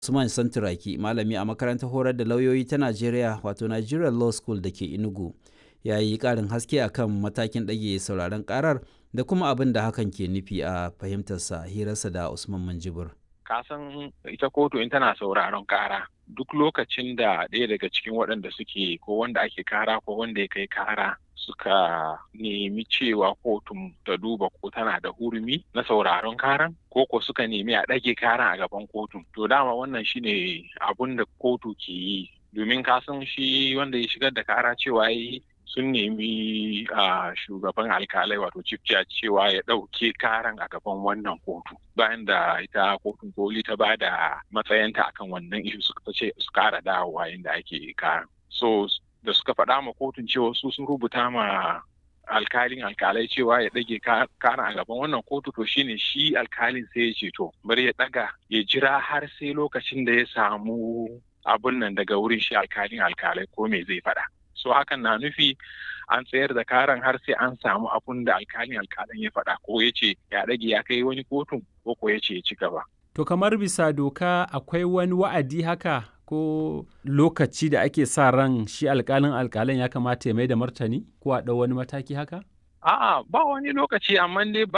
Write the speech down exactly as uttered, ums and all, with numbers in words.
Usman Santuraki, malami a makarantar horar da lauyoyi ta Najeriya wato Nigerian Law School da ke Enugu, ya yi ƙarin haske akan matakin ɗage sauraron ƙarar da kuma abin da hakan ke nufi a fahimtarsa hirarsa da Usman Manjibur. Kasan ita kotu in tana sauraron ƙara duk lokacin da ɗaya daga cikin waɗanda suke ko wanda ake kara ko wanda ya kai kara suka nemi cewa kotun ta duba ko tana da hurumi na sauraron karan ko ko suka nemi a ɗage karan a gaban kotun. To dama wannan shine abun da kotu ke yi, domin kasan shi wanda ya shigar da kara cewa yi sun nemi a shugaban alkalai wato chief judge cewa ya ɗauke karan a gaban wannan kotu bayan da ita kotun koli ta ba da matsayinta akan wannan ishu suka ce su kara dawowa yadda ake karan. So da suka faɗa ma kotun cewa su sun rubuta ma alkalin alkalai cewa ya ɗage karan a gaban wannan kotu, to shine shi alkalin sai ya ce to bari ya ɗaga ya jira har sai lokacin da ya samu abun nan daga wurin shi alkalin alkalai ko me zai faɗa. So hakan na nufi an tsayar da karan har sai an samu abun da alkalin alkalin ya faɗa ko ya ce ya ɗage ya kai wani kotun ko ko ya ce ya ci gaba. To kamar bisa doka akwai wani wa'adi haka ko lokaci da ake sa ran shi alkalin alkalin ya kamata ya mai da martani ko a ɗau wani mataki haka? A'a ba wani lokaci, amma dai